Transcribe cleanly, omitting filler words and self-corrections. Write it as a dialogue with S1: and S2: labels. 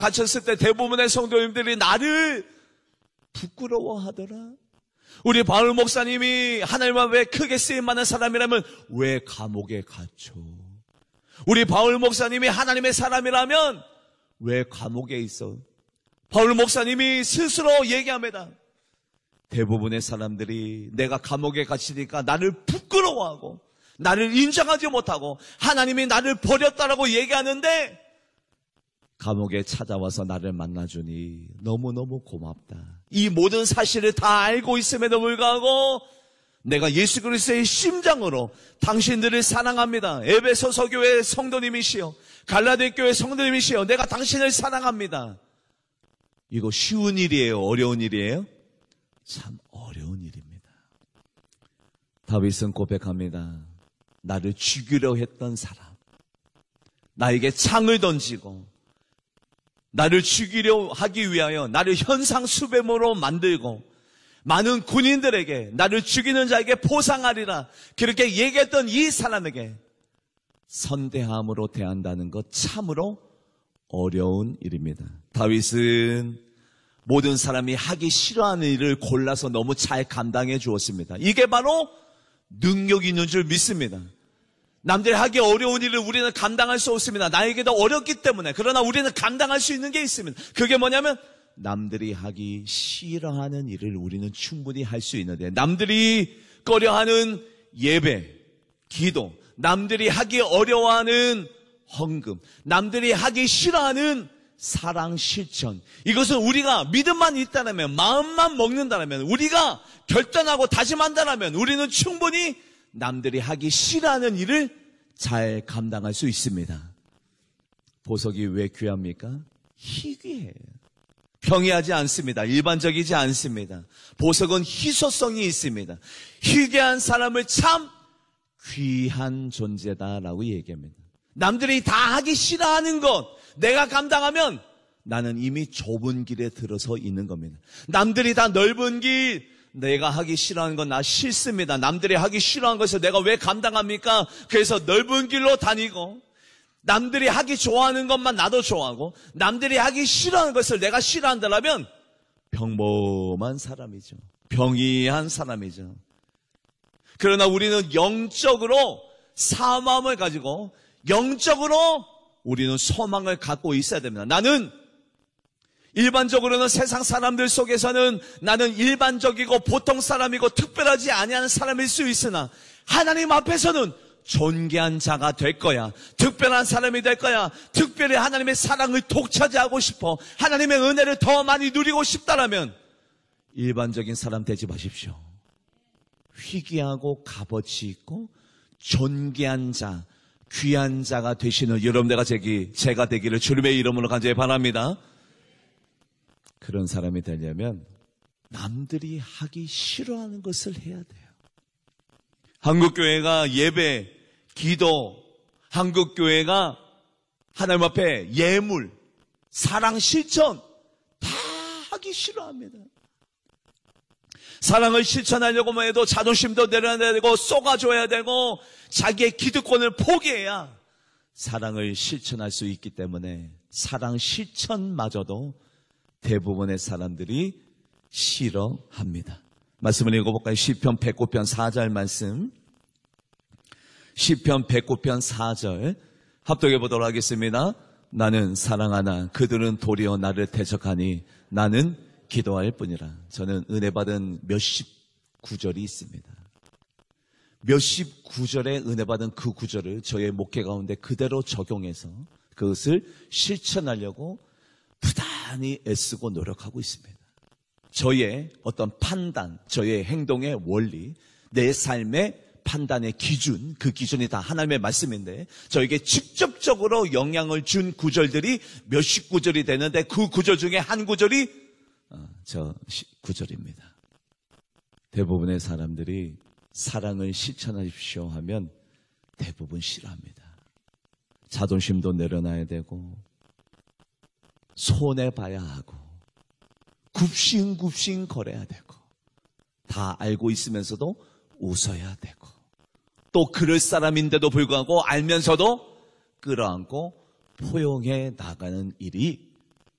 S1: 갇혔을 때 대부분의 성도님들이 나를 부끄러워하더라. 우리 바울 목사님이 하나님 앞에 크게 쓰임받는 사람이라면 왜 감옥에 갇혀? 우리 바울 목사님이 하나님의 사람이라면 왜 감옥에 있어? 바울 목사님이 스스로 얘기합니다. 대부분의 사람들이 내가 감옥에 갇히니까 나를 부끄러워하고 나를 인정하지 못하고 하나님이 나를 버렸다라고 얘기하는데 감옥에 찾아와서 나를 만나주니 너무너무 고맙다. 이 모든 사실을 다 알고 있음에도 불구하고 내가 예수 그리스도의 심장으로 당신들을 사랑합니다. 에베소서 교회 성도님이시여, 갈라디아 교회 성도님이시여, 내가 당신을 사랑합니다. 이거 쉬운 일이에요? 어려운 일이에요? 참 어려운 일입니다. 다윗은 고백합니다. 나를 죽이려 했던 사람, 나에게 창을 던지고 나를 죽이려 하기 위하여 나를 현상수배모로 만들고 많은 군인들에게 나를 죽이는 자에게 포상하리라 그렇게 얘기했던 이 사람에게 선대함으로 대한다는 것 참으로 어려운 일입니다. 다윗은 모든 사람이 하기 싫어하는 일을 골라서 너무 잘 감당해 주었습니다. 이게 바로 능력이 있는 줄 믿습니다. 남들이 하기 어려운 일을 우리는 감당할 수 없습니다. 나에게도 어렵기 때문에. 그러나 우리는 감당할 수 있는 게 있습니다. 그게 뭐냐면 남들이 하기 싫어하는 일을 우리는 충분히 할 수 있는데, 남들이 꺼려하는 예배, 기도, 남들이 하기 어려워하는 헌금, 남들이 하기 싫어하는 사랑 실천, 이것은 우리가 믿음만 있다면, 마음만 먹는다면, 우리가 결단하고 다짐한다면 우리는 충분히 남들이 하기 싫어하는 일을 잘 감당할 수 있습니다. 보석이 왜 귀합니까? 희귀해요. 평이하지 않습니다. 일반적이지 않습니다. 보석은 희소성이 있습니다. 희귀한 사람을 참 귀한 존재다라고 얘기합니다. 남들이 다 하기 싫어하는 것 내가 감당하면 나는 이미 좁은 길에 들어서 있는 겁니다. 남들이 다 넓은 길, 내가 하기 싫어하는 건 나 싫습니다. 남들이 하기 싫어하는 것을 내가 왜 감당합니까? 그래서 넓은 길로 다니고, 남들이 하기 좋아하는 것만 나도 좋아하고, 남들이 하기 싫어하는 것을 내가 싫어한다면 평범한 사람이죠. 병이한 사람이죠. 그러나 우리는 영적으로 사모함을 가지고 영적으로 우리는 소망을 갖고 있어야 됩니다. 나는 일반적으로는 세상 사람들 속에서는 나는 일반적이고 보통 사람이고 특별하지 아니하는 사람일 수 있으나 하나님 앞에서는 존귀한 자가 될 거야. 특별한 사람이 될 거야. 특별히 하나님의 사랑을 독차지하고 싶어. 하나님의 은혜를 더 많이 누리고 싶다라면 일반적인 사람 되지 마십시오. 희귀하고 값어치 있고 존귀한 자, 귀한 자가 되시는 여러분들과 제가 되기를 주님의 이름으로 간절히 바랍니다. 그런 사람이 되려면 남들이 하기 싫어하는 것을 해야 돼요. 한국교회가 예배, 기도, 한국교회가 하나님 앞에 예물, 사랑 실천 다 하기 싫어합니다. 사랑을 실천하려고 해도 자존심도 내려놔야 되고 쏘아줘야 되고 자기의 기득권을 포기해야 사랑을 실천할 수 있기 때문에 사랑 실천마저도 대부분의 사람들이 싫어합니다. 말씀을 읽어볼까요? 시편 109편 4절 말씀. 시편 109편 4절 합독해 보도록 하겠습니다. 나는 사랑하나 그들은 도리어 나를 대적하니 나는 기도할 뿐이라. 저는 은혜 받은 몇십 구절이 있습니다. 몇십 구절의 은혜 받은 그 구절을 저의 목회 가운데 그대로 적용해서 그것을 실천하려고 부단히 애쓰고 노력하고 있습니다. 저의 어떤 판단, 저의 행동의 원리, 내 삶의 판단의 기준, 그 기준이 다 하나님의 말씀인데 저에게 직접적으로 영향을 준 구절들이 몇십 구절이 되는데 그 구절 중에 한 구절이 저 구절입니다. 대부분의 사람들이 사랑을 실천하십시오 하면 대부분 싫어합니다. 자존심도 내려놔야 되고 손해봐야 하고 굽신굽신 거려야 되고 다 알고 있으면서도 웃어야 되고 또 그럴 사람인데도 불구하고 알면서도 끌어안고 포용해 나가는 일이